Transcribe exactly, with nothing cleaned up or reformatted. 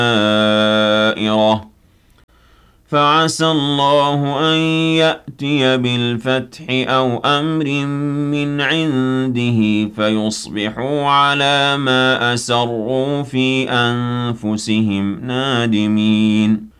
دَائِرَةٌ فَعَسَى اللَّهُ أَن يَأْتِيَ بِالْفَتْحِ أَوْ أَمْرٍ مِّنْ عِندِهِ فَيُصْبِحُوا عَلَىٰ مَا أَسَرُّوا فِي أَنفُسِهِمْ نَادِمِينَ